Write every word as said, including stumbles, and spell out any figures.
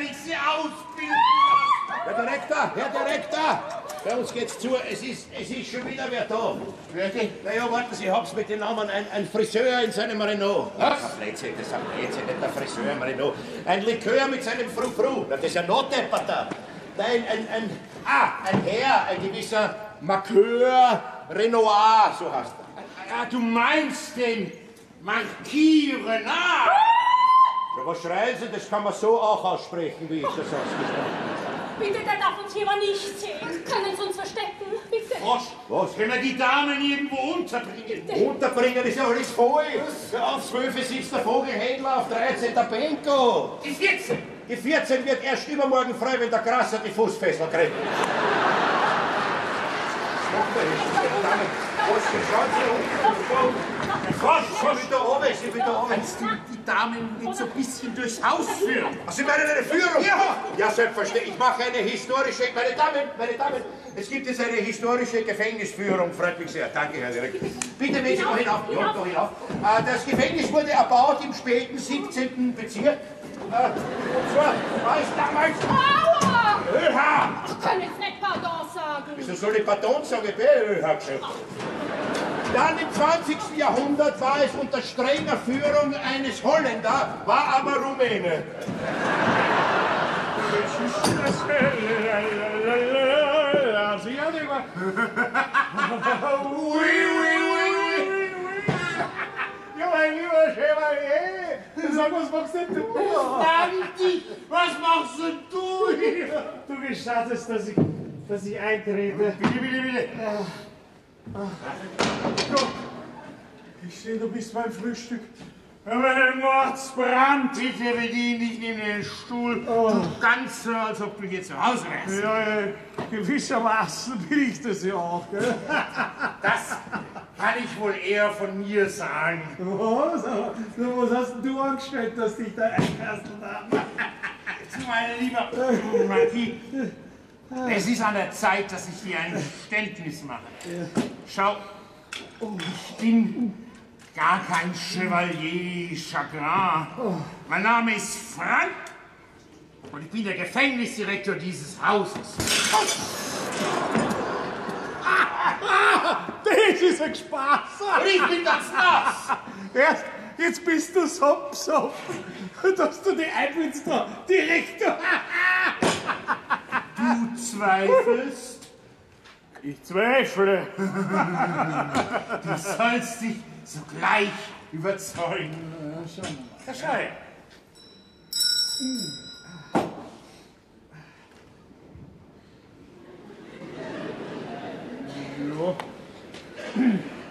ich Sie ausbilden lassen. Herr Direktor, Herr Direktor! Bei uns geht's zu, es ist, es ist schon wieder wer da. Wirklich? Naja, warten Sie, ich hab's mit dem Namen, ein, ein Friseur in seinem Renault. Was? Das ist ein Blödsinn, das ist ein Blödsinn, nicht der Friseur im Renault. Ein Likör mit seinem Frou-Frou, das ist ja Notdepperter. Nein, ein, ein, ah, ein Herr, ein gewisser Marqueur Renoir, so heißt er. Ah, du meinst den Marquis Renard? Ja, was schreien Sie, das kann man so auch aussprechen, wie ich das ausgesprochen habe. Bitte, der darf uns hier aber nicht sehen. Können Sie uns verstecken? Bitte. Was? Was? Können wir die Damen irgendwo unterbringen? Unterbringen ist ja alles voll. Auf zwölf sitzt der Vogelhändler, auf dreizehn der Benko. Die vierzehn. Die vierzehn wird erst übermorgen frei, wenn der Grasser die Fußfessel kriegt. Was? Sie wieder runter, Sie wieder runter. Kannst du die Damen jetzt so ein bisschen durchs Haus führen? Ach, Sie meinen eine Führung? Ja. Ja, selbstverständlich. Ich mache eine historische, meine Damen, meine Damen, es gibt jetzt eine historische Gefängnisführung. Freut mich sehr. Danke, Herr Direktor. Bitte, wenn Sie noch hinauf. Ja, noch hinauf. Äh, das Gefängnis wurde erbaut im späten siebzehnten Bezirk. Äh, und zwar war es damals... Aua! Öha! Ich kann jetzt nicht Pardon sagen. Wieso soll ich Pardon sagen? Ich bin Öha gesagt. Dann im zwanzigsten Jahrhundert war es unter strenger Führung eines Holländer, war aber Rumäne. Oui, oui, oui, oui. Ja, mein lieber Chevalier, sag, was machst denn du? Danke, was machst denn du hier? Du gestattest, dass ich, dass ich eintrete. Bitte, bitte, bitte. Ich sehe, du bist beim Frühstück. Aber ein Mordsbrand. Bitte bedien dich neben den Stuhl. Oh. Du ganz so, als ob du hier zu Hause wärst. Ja, ja, gewissermaßen bin ich das ja auch, gell? Das kann ich wohl eher von mir sagen. Was? Was hast denn du angestellt, dass dich da einkasselt haben? Mein lieber Marquis, es ist an der Zeit, dass ich dir ein Geständnis mache. Schau, ich bin gar kein Chevalier Chagrin. Mein Name ist Frank und ich bin der Gefängnisdirektor dieses Hauses. Das ist ein Spaß! Und ich bin ganz nass. Erst, jetzt bist du so besoffen, dass du die einbildest, da, Direktor! Du zweifelst? Ich zweifle. Du sollst dich sogleich überzeugen. Ja, schauen wir mal. Herr Schei. Ja.